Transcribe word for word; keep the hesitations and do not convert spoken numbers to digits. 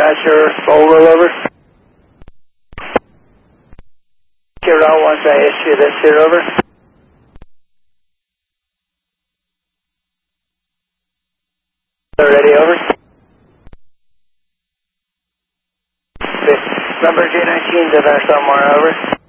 dispatcher, Boulder, over. Zero, once I issue this here, over. Ready, over. Number J nineteen, dispatch somewhere, over.